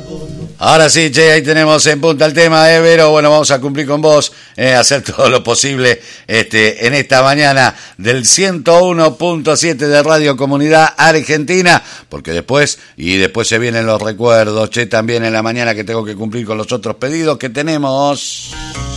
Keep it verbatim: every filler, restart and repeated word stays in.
Ahora sí, che, ahí tenemos en punta el tema, eh, Vero. Bueno, vamos a cumplir con vos, eh, hacer todo lo posible este, en esta mañana del ciento uno punto siete de Radio Comunidad Argentina, porque después, y después se vienen los recuerdos, che, también en la mañana que tengo que cumplir con los otros pedidos que tenemos.